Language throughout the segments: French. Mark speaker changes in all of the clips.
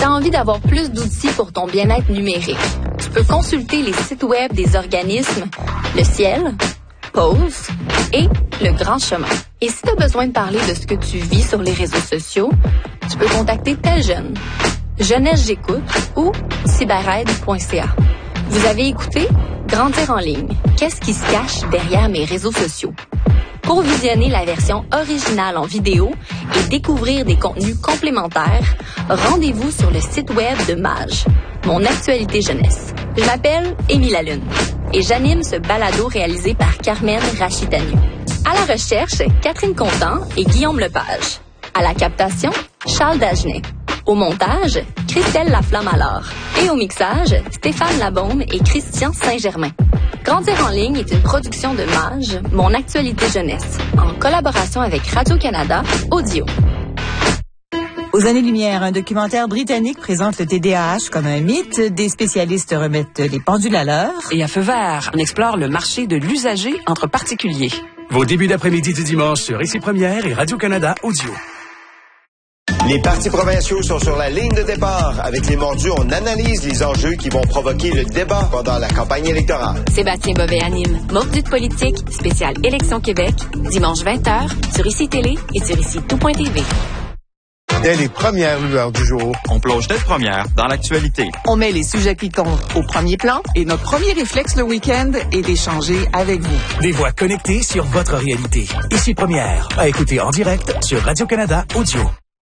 Speaker 1: as envie d'avoir plus d'outils pour ton bien-être numérique, tu peux consulter les sites web des organismes Le Ciel, Pause et Le Grand Chemin. Et si tu as besoin de parler de ce que tu vis sur les réseaux sociaux, tu peux contacter Tel Jeune, Jeunesse J'écoute ou cyberaide.ca. Vous avez écouté Grandir en ligne. Qu'est-ce qui se cache derrière mes réseaux sociaux? Pour visionner la version originale en vidéo et découvrir des contenus complémentaires, rendez-vous sur le site web de MAJ, Mon Actualité Jeunesse. Je m'appelle Émile Lalune et j'anime ce balado réalisé par Carmen Rachitanu. À la recherche, Catherine Contant et Guillaume Lepage. À la captation, Charles Dagenet. Au montage, Christelle Laflamme-Allard. Et au mixage, Stéphane Labaume et Christian Saint-Germain. Grandir en ligne est une production de MAJ, Mon Actualité Jeunesse, en collaboration avec Radio-Canada Audio.
Speaker 2: Aux années-lumière, un documentaire britannique présente le TDAH comme un mythe. Des spécialistes remettent les pendules à l'heure.
Speaker 3: Et à Feu vert, on explore le marché de l'usager entre particuliers.
Speaker 4: Vos débuts d'après-midi du dimanche sur Ici Première et Radio-Canada Audio.
Speaker 5: Les partis provinciaux sont sur la ligne de départ. Avec les mordus, on analyse les enjeux qui vont provoquer le débat pendant la campagne électorale.
Speaker 6: Sébastien Bovet anime Mordu de politique, spécial Élection Québec, dimanche 20h, sur ICI Télé et sur ICI-tout.tv.
Speaker 7: Dès les premières lueurs du jour,
Speaker 8: on plonge tête première dans l'actualité.
Speaker 9: On met les sujets qui comptent au premier plan et notre premier réflexe le week-end est d'échanger avec vous.
Speaker 4: Des voix connectées sur votre réalité. Ici Première, à écouter en direct sur Radio-Canada Audio.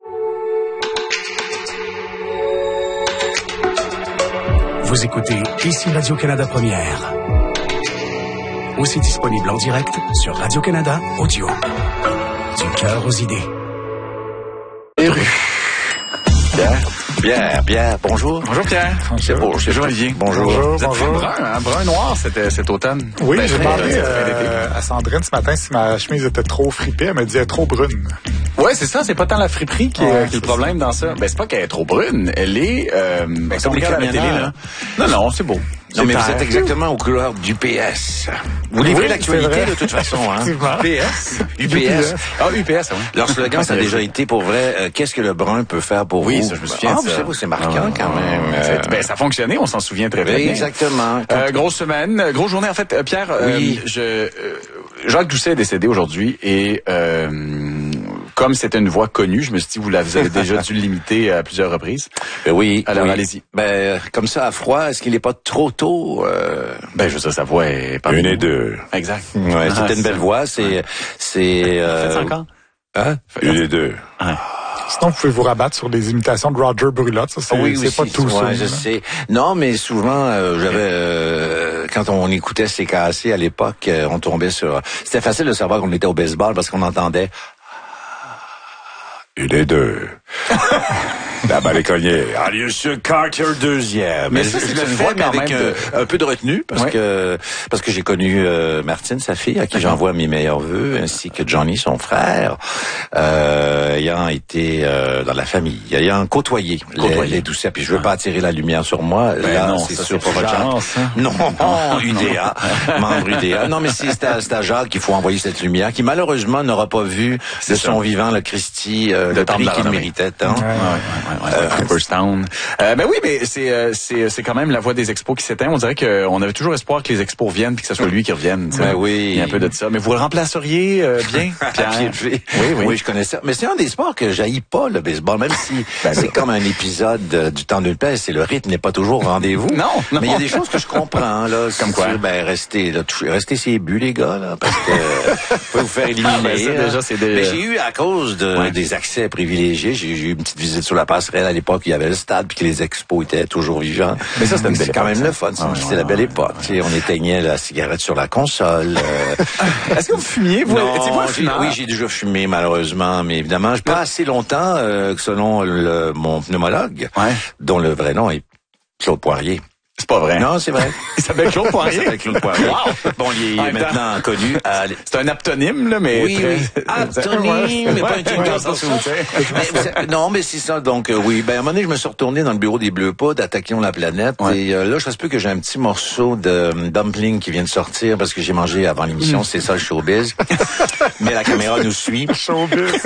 Speaker 4: Vous écoutez Ici Radio-Canada Première. Aussi disponible en direct sur Radio-Canada Audio. Du cœur aux idées.
Speaker 10: Pierre, bonjour.
Speaker 8: Bonjour Pierre.
Speaker 10: C'est beau,
Speaker 8: bonjour Olivier.
Speaker 10: Bonjour.
Speaker 8: Vous êtes brun, hein? Brun noir cet automne.
Speaker 7: Oui, j'ai demandé à Sandrine ce matin si ma chemise était trop fripée. Elle me disait trop brune.
Speaker 8: Ouais, c'est ça. C'est pas tant la friperie qui est le problème dans ça. Ben, c'est pas qu'elle est trop brune. Elle est,
Speaker 10: comme les camionneurs.
Speaker 8: Non, c'est beau.
Speaker 10: Non, mais vous êtes exactement aux couleurs d'UPS. Vous livrez l'actualité de toute façon, hein? UPS.
Speaker 8: Ah, UPS, oui.
Speaker 10: Leur slogan, ça a déjà été pour vrai, qu'est-ce que le brun peut faire pour vous?
Speaker 8: Oui, ça, je me souviens de ça.
Speaker 10: C'est marquant quand même.
Speaker 8: Ça a fonctionné, on s'en souvient très bien.
Speaker 10: Exactement.
Speaker 8: Grosse semaine, grosse journée. En fait, Pierre, Jacques Doucet est décédé aujourd'hui et comme c'était une voix connue, je me suis dit, vous avez déjà dû l'imiter à plusieurs reprises.
Speaker 10: Oui.
Speaker 8: Alors, allez-y.
Speaker 10: Comme ça, à froid, est-ce qu'il n'est pas trop tôt?
Speaker 8: Je veux dire, sa voix est pas...
Speaker 10: Une et deux.
Speaker 8: Exact.
Speaker 10: Ouais, c'était une belle voix. C'est
Speaker 8: Faites ça encore?
Speaker 10: Hein? Une et deux.
Speaker 8: Ouais.
Speaker 7: Sinon, vous pouvez vous rabattre sur des imitations de Roger Brulotte. Ça, c'est pas tout ça.
Speaker 10: Je sais. Non, mais souvent, quand on écoutait CKAC à l'époque, on tombait sur... C'était facile de savoir qu'on était au baseball parce qu'on entendait... Une et deux. La balle est cognée. Alius Carter deuxième.
Speaker 8: Mais ça, c'est une voix quand même
Speaker 10: un peu de retenue parce que j'ai connu Martine, sa fille, à qui j'envoie mes meilleurs vœux, ainsi que Johnny, son frère, ayant été dans la famille, ayant côtoyé les Doucet. Puis je veux pas attirer la lumière sur moi. Là,
Speaker 8: non,
Speaker 10: c'est
Speaker 8: ça,
Speaker 10: sur
Speaker 8: c'est pas votre chance. Hein?
Speaker 10: Non, UDA, membre UDA. Non, mais c'est à Jacques qu'il faut envoyer cette lumière, qui malheureusement n'aura pas vu de son vivant le Christie, le prix qu'il méritait. Hein?
Speaker 8: Cooperstown. Oui, mais c'est quand même la voix des expos qui s'éteint. On dirait qu'on avait toujours espoir que les expos reviennent puis que ce soit lui qui revienne.
Speaker 10: Oui.
Speaker 8: Il y a un peu de ça. Mais vous le remplaceriez bien, Pierre?
Speaker 10: Oui, je connais ça. Mais c'est un des sports que j'haïs pas, le baseball, même si c'est comme un épisode du temps d'une pièce et le rythme n'est pas toujours au rendez-vous.
Speaker 8: Non.
Speaker 10: Mais il y a des choses que je comprends, là.
Speaker 8: Comme quoi?
Speaker 10: Restez ses buts, les gars, là, parce que vous pouvez vous faire éliminer. Mais j'ai eu, à cause des accès privilégiés, j'ai eu une petite visite sur la passerelle à l'époque où il y avait le stade puis que les expos étaient toujours vivants.
Speaker 8: Mais ça, c'était
Speaker 10: quand même le fun. C'était la belle époque. On éteignait la cigarette sur la console.
Speaker 8: Est-ce que vous fumiez?
Speaker 10: Oui, j'ai déjà fumé, malheureusement. Mais évidemment, pas assez longtemps, selon mon pneumologue, dont le vrai nom est Claude Poirier.
Speaker 8: C'est pas vrai.
Speaker 10: Non, c'est vrai.
Speaker 8: Il s'appelle Claude Poirier.
Speaker 10: Il s'appelle Claude Poirier.
Speaker 8: Wow.
Speaker 10: Bon, il est maintenant connu.
Speaker 8: C'est un aptonyme, là, mais...
Speaker 10: Oui. Aptonyme, mais pas un jingle pour ça. Non, mais c'est ça. Donc, oui. À un moment donné, je me suis retourné dans le bureau des Bleus Poudres, Attaquons la planète. Et là, je sais plus que j'ai un petit morceau de dumpling qui vient de sortir parce que j'ai mangé avant l'émission. C'est ça, le showbiz. Mais la caméra nous suit.
Speaker 7: Showbiz.